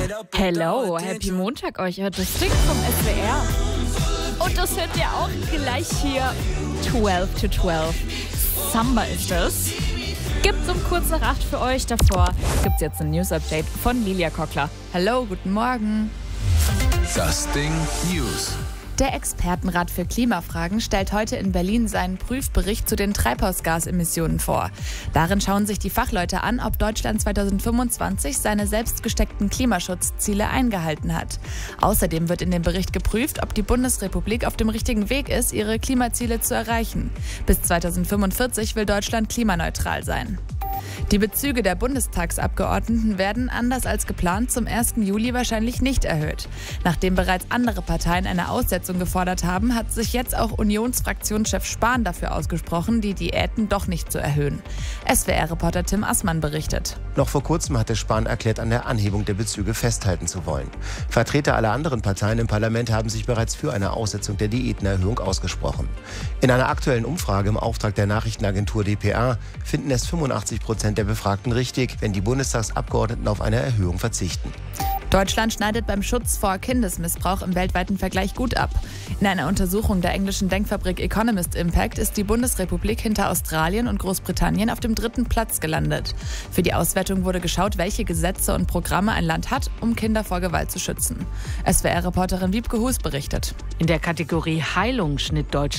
Hello, Happy Montag euch. Hört das Ding vom SWR. Und das hört ihr auch gleich hier. 12 to 12. Samba ist das. Gibt's um kurz nach 8 für euch. Davor gibt's jetzt ein News-Update von Lilia Kockler. Hallo, guten Morgen. Das Ding News. Der Expertenrat für Klimafragen stellt heute in Berlin seinen Prüfbericht zu den Treibhausgasemissionen vor. Darin schauen sich die Fachleute an, ob Deutschland 2025 seine selbst gesteckten Klimaschutzziele eingehalten hat. Außerdem wird in dem Bericht geprüft, ob die Bundesrepublik auf dem richtigen Weg ist, ihre Klimaziele zu erreichen. Bis 2045 will Deutschland klimaneutral sein. Die Bezüge der Bundestagsabgeordneten werden, anders als geplant, zum 1. Juli wahrscheinlich nicht erhöht. Nachdem bereits andere Parteien eine Aussetzung gefordert haben, hat sich jetzt auch Unionsfraktionschef Spahn dafür ausgesprochen, die Diäten doch nicht zu erhöhen. SWR-Reporter Tim Assmann berichtet. Noch vor kurzem hatte Spahn erklärt, an der Anhebung der Bezüge festhalten zu wollen. Vertreter aller anderen Parteien im Parlament haben sich bereits für eine Aussetzung der Diätenerhöhung ausgesprochen. In einer aktuellen Umfrage im Auftrag der Nachrichtenagentur dpa finden es 85% der Befragten richtig, wenn die Bundestagsabgeordneten auf eine Erhöhung verzichten. Deutschland schneidet beim Schutz vor Kindesmissbrauch im weltweiten Vergleich gut ab. In einer Untersuchung der englischen Denkfabrik Economist Impact ist die Bundesrepublik hinter Australien und Großbritannien auf dem 3. Platz gelandet. Für die Auswertung wurde geschaut, welche Gesetze und Programme ein Land hat, um Kinder vor Gewalt zu schützen. SWR-Reporterin Wiebke Hus berichtet. In der Kategorie Heilung schnitt Deutschland